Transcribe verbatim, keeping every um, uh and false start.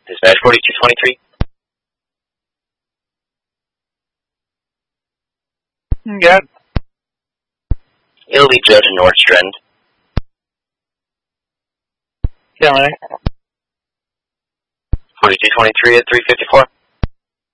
Dispatch forty-two twenty-three. Got it. It'll be Judge Nordstrand. Killing it. forty-two twenty-three at three fifty-four.